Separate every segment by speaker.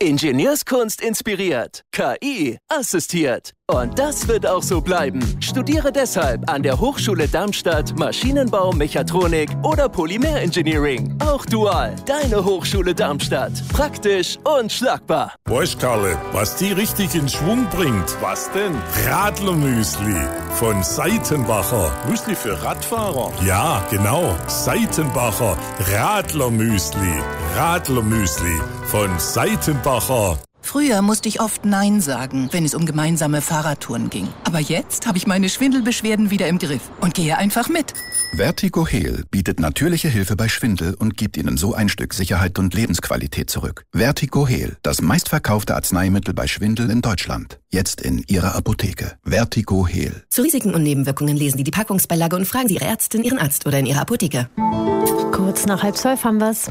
Speaker 1: Ingenieurskunst inspiriert, KI assistiert. Und das wird auch so bleiben. Studiere deshalb an der Hochschule Darmstadt Maschinenbau, Mechatronik oder Polymerengineering. Auch dual. Deine Hochschule Darmstadt. Praktisch und schlagbar.
Speaker 2: Weißt, Karle, was die richtig in Schwung bringt?
Speaker 3: Was denn?
Speaker 2: Radlermüsli von Seitenbacher.
Speaker 3: Müsli für Radfahrer?
Speaker 2: Ja, genau. Seitenbacher Radlermüsli. Radlermüsli von Seitenbacher.
Speaker 4: Früher musste ich oft Nein sagen, wenn es um gemeinsame Fahrradtouren ging. Aber jetzt habe ich meine Schwindelbeschwerden wieder im Griff und gehe einfach mit.
Speaker 5: Vertigo Heal bietet natürliche Hilfe bei Schwindel und gibt Ihnen so ein Stück Sicherheit und Lebensqualität zurück. Vertigo Heal, das meistverkaufte Arzneimittel bei Schwindel in Deutschland. Jetzt in Ihrer Apotheke. Vertigo Heal.
Speaker 6: Zu Risiken und Nebenwirkungen lesen Sie die Packungsbeilage und fragen Sie Ihre Ärztin, Ihren Arzt oder in Ihrer Apotheke.
Speaker 7: Kurz nach 11:30 haben wir's.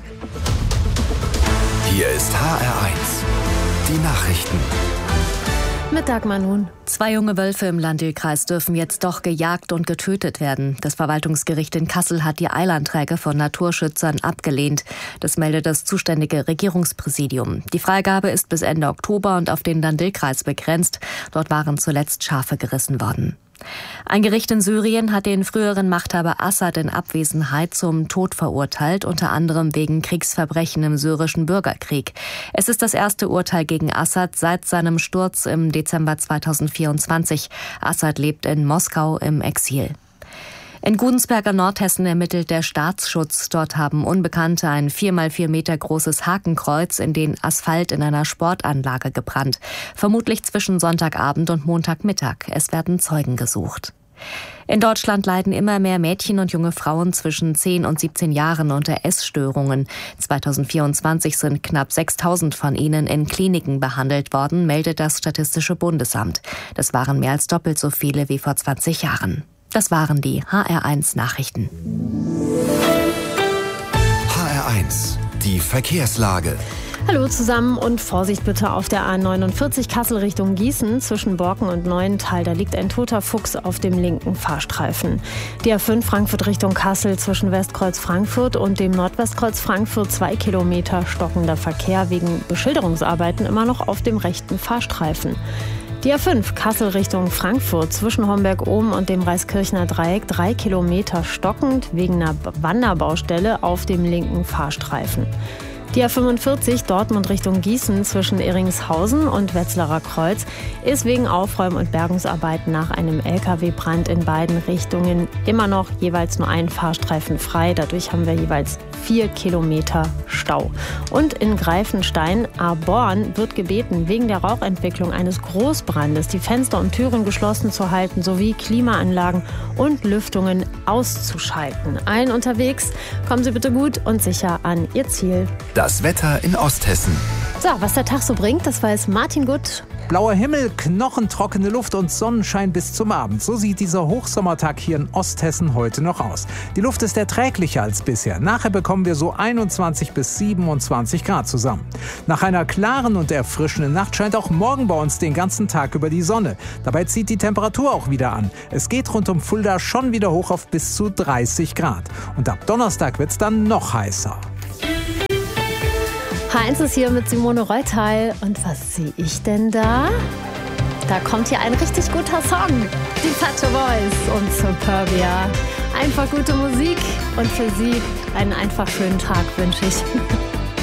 Speaker 8: Hier ist HR1. Die Nachrichten.
Speaker 7: Mit Dagmar nun.
Speaker 9: 2 junge Wölfe im Lahn-Dill-Kreis dürfen jetzt doch gejagt und getötet werden. Das Verwaltungsgericht in Kassel hat die Eilanträge von Naturschützern abgelehnt. Das meldet das zuständige Regierungspräsidium. Die Freigabe ist bis Ende Oktober und auf den Lahn-Dill-Kreis begrenzt. Dort waren zuletzt Schafe gerissen worden. Ein Gericht in Syrien hat den früheren Machthaber Assad in Abwesenheit zum Tod verurteilt, unter anderem wegen Kriegsverbrechen im syrischen Bürgerkrieg. Es ist das erste Urteil gegen Assad seit seinem Sturz im Dezember 2024. Assad lebt in Moskau im Exil. In Gudensberger Nordhessen ermittelt der Staatsschutz. Dort haben Unbekannte ein 4x4 Meter großes Hakenkreuz in den Asphalt in einer Sportanlage gebrannt. Vermutlich zwischen Sonntagabend und Montagmittag. Es werden Zeugen gesucht. In Deutschland leiden immer mehr Mädchen und junge Frauen zwischen 10 und 17 Jahren unter Essstörungen. 2024 sind knapp 6.000 von ihnen in Kliniken behandelt worden, meldet das Statistische Bundesamt. Das waren mehr als doppelt so viele wie vor 20 Jahren. Das waren die HR1 Nachrichten.
Speaker 8: HR1, die Verkehrslage.
Speaker 7: Hallo zusammen und Vorsicht bitte auf der A49 Kassel Richtung Gießen zwischen Borken und Neuental. Da liegt ein toter Fuchs auf dem linken Fahrstreifen. Die A5 Frankfurt Richtung Kassel zwischen Westkreuz Frankfurt und dem Nordwestkreuz Frankfurt 2 Kilometer stockender Verkehr wegen Beschilderungsarbeiten immer noch auf dem rechten Fahrstreifen. Die A5 Kassel Richtung Frankfurt zwischen Homberg-Ohm und dem Reiskirchner Dreieck 3 Kilometer stockend wegen einer Wanderbaustelle auf dem linken Fahrstreifen. Die A45 Dortmund Richtung Gießen zwischen Iringshausen und Wetzlarer Kreuz ist wegen Aufräum- und Bergungsarbeiten nach einem LKW-Brand in beiden Richtungen immer noch jeweils nur ein Fahrstreifen frei. Dadurch haben wir jeweils 4 Kilometer Stau. Und in Greifenstein-Aborn wird gebeten, wegen der Rauchentwicklung eines Großbrandes die Fenster und Türen geschlossen zu halten sowie Klimaanlagen und Lüftungen auszuschalten. Allen unterwegs, kommen Sie bitte gut und sicher an Ihr Ziel.
Speaker 8: Das Wetter in Osthessen.
Speaker 7: So, was der Tag so bringt, das weiß Martin Gutt.
Speaker 10: Blauer Himmel, knochentrockene Luft und Sonnenschein bis zum Abend. So sieht dieser Hochsommertag hier in Osthessen heute noch aus. Die Luft ist erträglicher als bisher. Nachher bekommen wir so 21 bis 27 Grad zusammen. Nach einer klaren und erfrischenden Nacht scheint auch morgen bei uns den ganzen Tag über die Sonne. Dabei zieht die Temperatur auch wieder an. Es geht rund um Fulda schon wieder hoch auf bis zu 30 Grad. Und ab Donnerstag wird es dann noch heißer.
Speaker 7: H1 ist hier mit Simone Reutal. Und was sehe ich denn da? Da kommt hier ein richtig guter Song. Die Pet Shop Boys und Superbia. Einfach gute Musik und für Sie einen einfach schönen Tag wünsche ich.